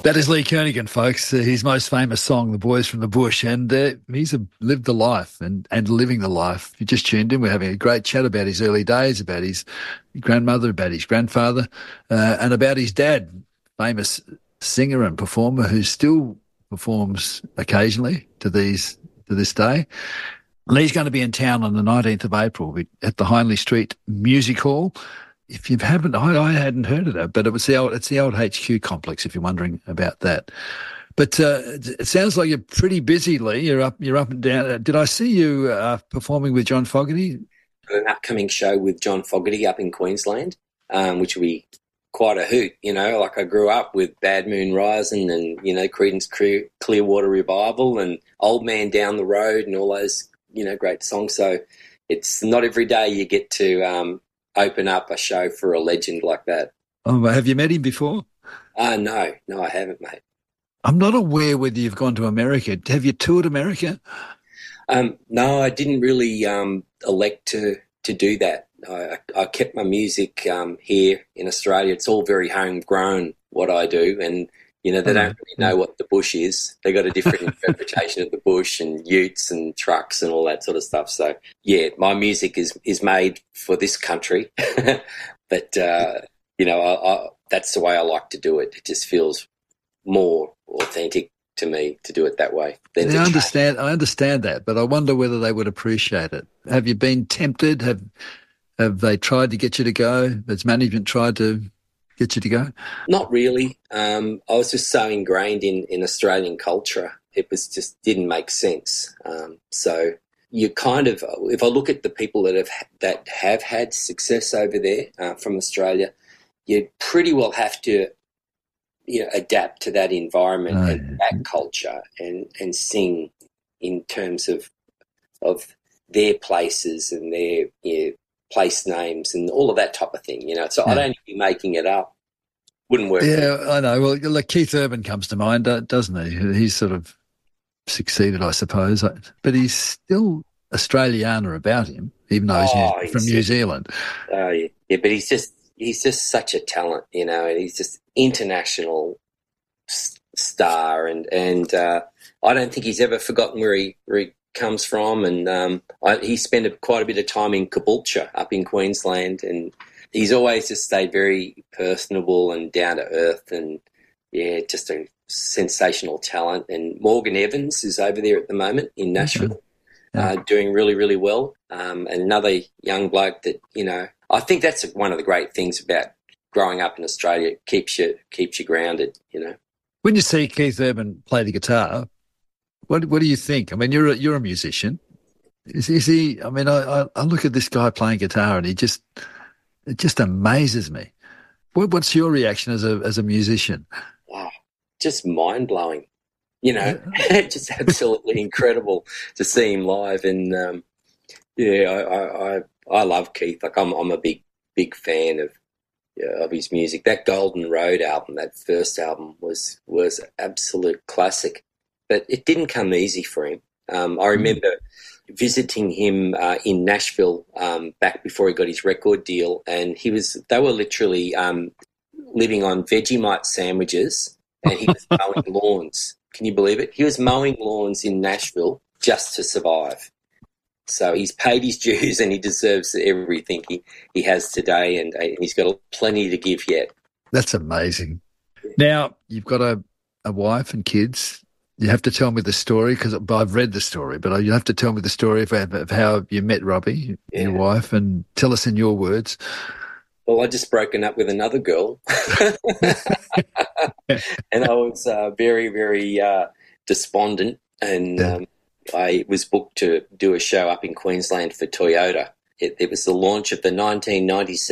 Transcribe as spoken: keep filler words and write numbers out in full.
That is Lee Kernaghan, folks. Uh, his most famous song, The Boys from the Bush, and uh, he's a, lived the life and, and living the life. You just tuned in. We're having a great chat about his early days, about his grandmother, about his grandfather, uh, and about his dad, famous singer and performer who still performs occasionally to these to this day. Lee's going to be in town on the nineteenth of April at the Hindley Street Music Hall. If you haven't, I, I hadn't heard of that, but it was the old, it's the old H Q complex, if you're wondering about that. But uh, it sounds like you're pretty busy, Lee. You're up, you're up and down. Did I see you uh, performing with John Fogerty? An upcoming show with John Fogerty up in Queensland, um, which will be quite a hoot. You know, like I grew up with Bad Moon Rising and, you know, Creedence Clear, Clearwater Revival and Old Man Down the Road and all those, you know, great songs. So it's not every day you get to um, open up a show for a legend like that. Oh, have you met him before? Uh, no, no, I haven't, mate. I'm not aware whether you've gone to America. Have you toured America? Um, no, I didn't really um, elect to, to do that. I, I kept my music um, here in Australia. It's all very homegrown, what I do, and, you know, they don't really know what the bush is. They got a different interpretation of the bush and utes and trucks and all that sort of stuff. So, yeah, my music is, is made for this country, but, uh, you know, I, I, that's the way I like to do it. It just feels more authentic to me to do it that way. Than I understand. I understand that, but I wonder whether they would appreciate it. Have you been tempted? Have Have they tried to get you to go? Has management tried to get you to go? Not really. Um, I was just so ingrained in, in Australian culture. It was just didn't make sense. Um, so you kind of, if I look at the people that have that have had success over there uh, from Australia, you pretty well have to, you know, adapt to that environment oh, and yeah. that culture and, and sing in terms of of their places and their, you know, place names and all of that type of thing, you know. So yeah. I'd only be making it up. Wouldn't work. Yeah, I know. Well, like Keith Urban comes to mind, doesn't he? He's sort of succeeded, I suppose, but he's still Australiana about him, even though he's, oh, he's from New Zealand. Oh, yeah. yeah, but he's just he's just such a talent, you know, and he's just international star, and and uh, I don't think he's ever forgotten where he where he comes from, and um, I, he spent a, quite a bit of time in Caboolture up in Queensland, and he's always just stayed very personable and down to earth, and yeah, just a sensational talent. And Morgan Evans is over there at the moment in Nashville, okay. yeah. uh, doing really, really well. Um, and another young bloke that, you know, I think that's one of the great things about growing up in Australia. It keeps you keeps you grounded, you know. When you see Keith Urban play the guitar, What what do you think? I mean, you're a, you're a musician. Is, is he? I mean, I, I look at this guy playing guitar, and he just it just amazes me. What, what's your reaction as a as a musician? Wow, just mind blowing. You know, yeah. just absolutely incredible to see him live. And um, yeah, I, I I love Keith. Like I'm I'm a big big fan of yeah, of his music. That Golden Road album, that first album, was was absolute classic. But it didn't come easy for him. Um, I remember mm. visiting him uh, in Nashville um, back before he got his record deal, and he was they were literally um, living on Vegemite sandwiches, and he was mowing lawns. Can you believe it? He was mowing lawns in Nashville just to survive. So he's paid his dues, and he deserves everything he, he has today, and, and he's got plenty to give yet. That's amazing. Now, you've got a, a wife and kids. You have to tell me the story, because I've read the story, but you have to tell me the story of, of how you met Robbie, yeah. your wife, and tell us in your words. Well, I just broken up with another girl, and I was uh, very, very uh, despondent, and yeah. um, I was booked to do a show up in Queensland for Toyota. It, it was the launch of the nineteen ninety-seven